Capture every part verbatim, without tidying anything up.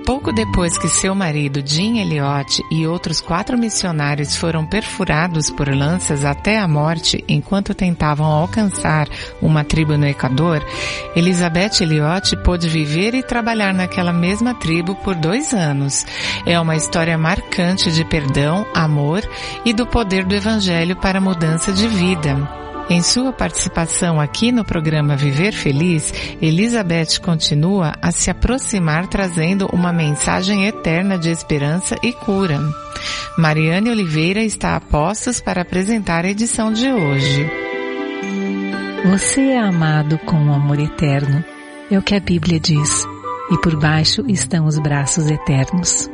Pouco depois que seu marido, Jim Elliot, e outros quatro missionários foram perfurados por lanças até a morte enquanto tentavam alcançar uma tribo no Equador, Elizabeth Elliot pôde viver e trabalhar naquela mesma tribo por dois anos. É uma história marcante de perdão, amor e do poder do Evangelho para a mudança de vida. Em sua participação aqui no programa Viver Feliz, Elizabeth continua a se aproximar trazendo uma mensagem eterna de esperança e cura. Mariane Oliveira está a postos para apresentar a edição de hoje. Você é amado com um amor eterno, é o que a Bíblia diz, e por baixo estão os braços eternos.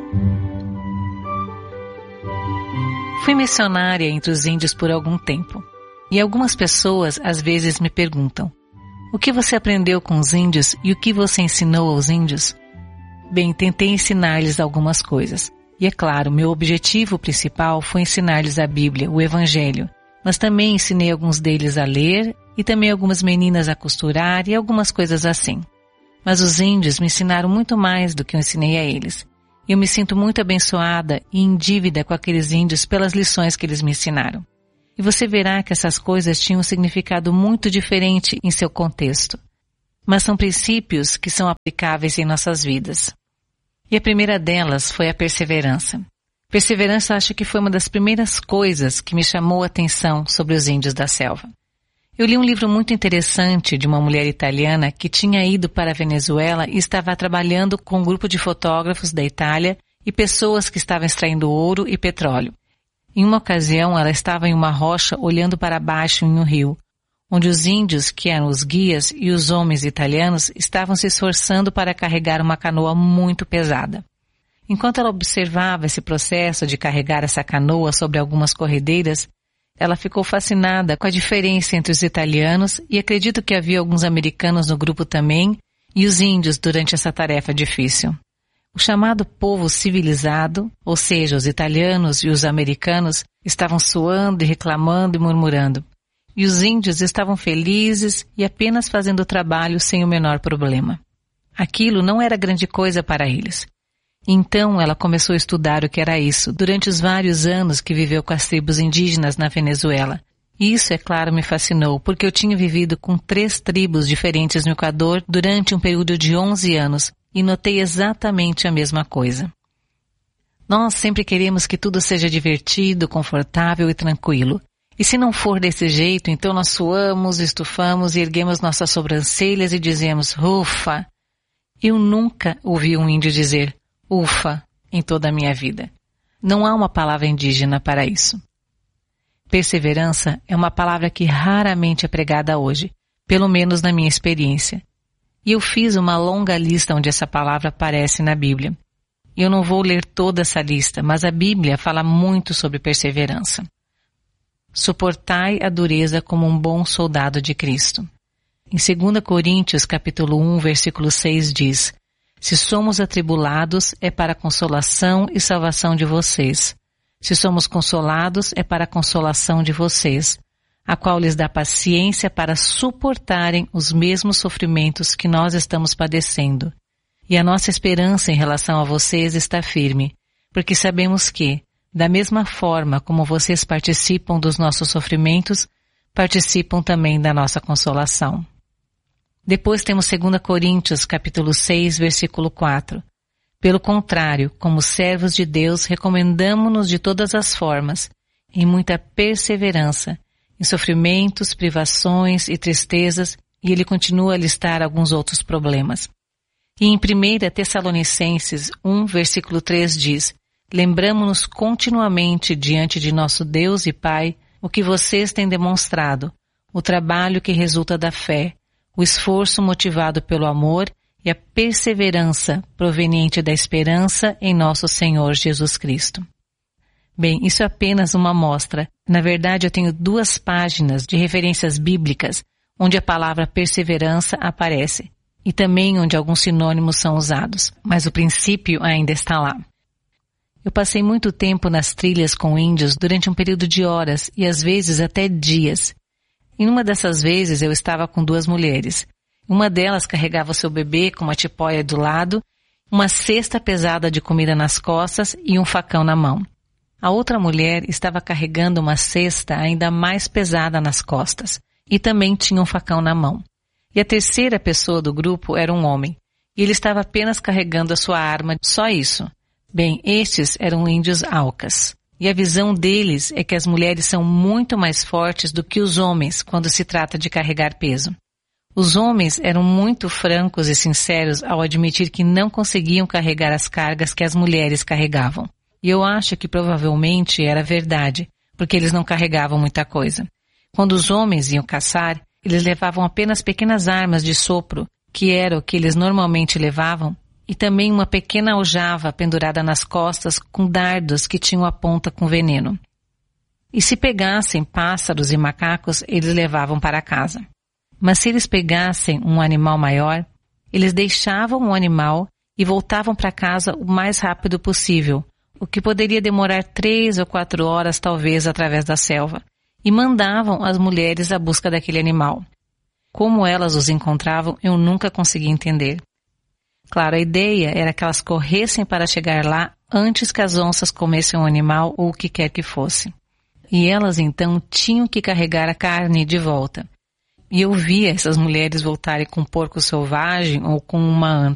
Fui missionária entre os índios por algum tempo. E algumas pessoas às vezes me perguntam: o que você aprendeu com os índios e o que você ensinou aos índios? Bem, tentei ensinar-lhes algumas coisas. E é claro, meu objetivo principal foi ensinar-lhes a Bíblia, o Evangelho. Mas também ensinei alguns deles a ler e também algumas meninas a costurar e algumas coisas assim. Mas os índios me ensinaram muito mais do que eu ensinei a eles. E eu me sinto muito abençoada e em dívida com aqueles índios pelas lições que eles me ensinaram. E você verá que essas coisas tinham um significado muito diferente em seu contexto. Mas são princípios que são aplicáveis em nossas vidas. E a primeira delas foi a perseverança. Perseverança acho que foi uma das primeiras coisas que me chamou a atenção sobre os índios da selva. Eu li um livro muito interessante de uma mulher italiana que tinha ido para a Venezuela e estava trabalhando com um grupo de fotógrafos da Itália e pessoas que estavam extraindo ouro e petróleo. Em uma ocasião, ela estava em uma rocha olhando para baixo em um rio, onde os índios, que eram os guias, e os homens italianos estavam se esforçando para carregar uma canoa muito pesada. Enquanto ela observava esse processo de carregar essa canoa sobre algumas corredeiras, ela ficou fascinada com a diferença entre os italianos e acredito que havia alguns americanos no grupo também, e os índios durante essa tarefa difícil. O chamado povo civilizado, ou seja, os italianos e os americanos, estavam suando e reclamando e murmurando. E os índios estavam felizes e apenas fazendo o trabalho sem o menor problema. Aquilo não era grande coisa para eles. Então ela começou a estudar o que era isso, durante os vários anos que viveu com as tribos indígenas na Venezuela. E isso, é claro, me fascinou, porque eu tinha vivido com três tribos diferentes no Equador durante um período de onze anos, e notei exatamente a mesma coisa. Nós sempre queremos que tudo seja divertido, confortável e tranquilo. E se não for desse jeito, então nós suamos, estufamos e erguemos nossas sobrancelhas e dizemos, ufa. Eu nunca ouvi um índio dizer, ufa, em toda a minha vida. Não há uma palavra indígena para isso. Perseverança é uma palavra que raramente é pregada hoje, pelo menos na minha experiência. E eu fiz uma longa lista onde essa palavra aparece na Bíblia. Eu não vou ler toda essa lista, mas a Bíblia fala muito sobre perseverança. Suportai a dureza como um bom soldado de Cristo. Em segunda Coríntios, capítulo um, versículo seis diz, se somos atribulados, é para a consolação e salvação de vocês. Se somos consolados, é para a consolação de vocês, a qual lhes dá paciência para suportarem os mesmos sofrimentos que nós estamos padecendo. E a nossa esperança em relação a vocês está firme, porque sabemos que, da mesma forma como vocês participam dos nossos sofrimentos, participam também da nossa consolação. Depois temos segunda Coríntios, capítulo seis, versículo quatro. Pelo contrário, como servos de Deus, recomendamo-nos de todas as formas, em muita perseverança, em sofrimentos, privações e tristezas, e ele continua a listar alguns outros problemas. E em primeira Tessalonicenses um, versículo três diz, lembramo-nos continuamente diante de nosso Deus e Pai o que vocês têm demonstrado, o trabalho que resulta da fé, o esforço motivado pelo amor e a perseverança proveniente da esperança em nosso Senhor Jesus Cristo. Bem, isso é apenas uma amostra. Na verdade, eu tenho duas páginas de referências bíblicas onde a palavra perseverança aparece e também onde alguns sinônimos são usados, mas o princípio ainda está lá. Eu passei muito tempo nas trilhas com índios durante um período de horas e às vezes até dias. Em uma dessas vezes eu estava com duas mulheres. Uma delas carregava seu bebê com uma tipóia do lado uma cesta pesada de comida nas costas e um facão na mão. A outra mulher estava carregando uma cesta ainda mais pesada nas costas e também tinha um facão na mão. E a terceira pessoa do grupo era um homem, e ele estava apenas carregando a sua arma, só isso. Bem, estes eram índios Aucas, e a visão deles é que as mulheres são muito mais fortes do que os homens quando se trata de carregar peso. Os homens eram muito francos e sinceros ao admitir que não conseguiam carregar as cargas que as mulheres carregavam. E eu acho que provavelmente era verdade, porque eles não carregavam muita coisa. Quando os homens iam caçar, eles levavam apenas pequenas armas de sopro, que era o que eles normalmente levavam, e também uma pequena aljava pendurada nas costas com dardos que tinham a ponta com veneno. E se pegassem pássaros e macacos, eles levavam para casa. Mas se eles pegassem um animal maior, eles deixavam o animal e voltavam para casa o mais rápido possível, o que poderia demorar três ou quatro horas talvez através da selva, e mandavam as mulheres à busca daquele animal. Como elas os encontravam, eu nunca consegui entender. Claro, a ideia era que elas corressem para chegar lá antes que as onças comessem o animal ou o que quer que fosse. E elas então tinham que carregar a carne de volta. E eu via essas mulheres voltarem com um porco selvagem ou com uma anta.